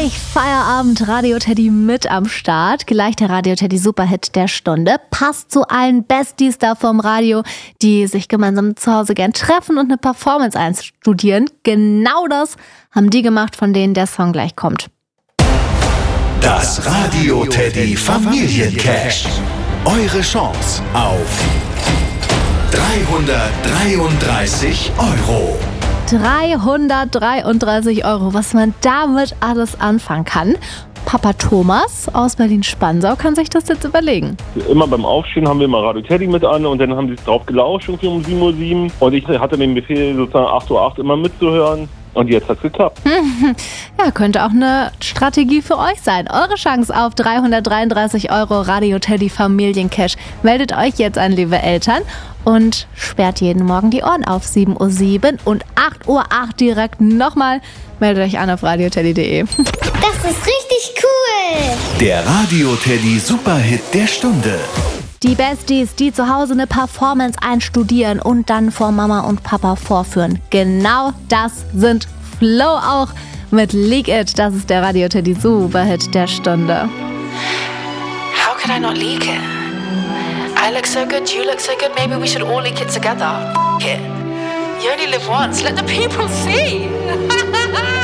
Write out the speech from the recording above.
endlich Feierabend, Radio Teddy mit am Start. Gleich der Radio Teddy Superhit der Stunde. Passt zu allen Besties da vom Radio, die sich gemeinsam zu Hause gern treffen und eine Performance einstudieren. Genau das haben die gemacht, von denen der Song gleich kommt. Das Radio Teddy Familiencash. Eure Chance auf 333 €. 333 €, was man damit alles anfangen kann. Papa Thomas aus Berlin-Spandau kann sich das jetzt überlegen. Immer beim Aufstehen haben wir immer Radio Teddy mit an und dann haben sie drauf gelauscht irgendwie um 7:07 Uhr. Und ich hatte den Befehl, sozusagen 8:08 Uhr immer mitzuhören. Und jetzt hat's geklappt. Ja, könnte auch eine Strategie für euch sein. Eure Chance auf 333 € Radio Teddy Familiencash. Meldet euch jetzt an, liebe Eltern, und sperrt jeden Morgen die Ohren auf. 7:07 Uhr und 8:08 Uhr direkt nochmal. Meldet euch an auf radioteddy.de. Das ist richtig cool. Der Radio Teddy Superhit der Stunde. Die Besties, die zu Hause eine Performance einstudieren und dann vor Mama und Papa vorführen. Genau das sind Flow auch mit Leak It. Das ist der Radio Teddy Superhit der Stunde. How could I not leak it? I look so good, you look so good, maybe we should all leak it together. F*** it. You only live once, let the people see.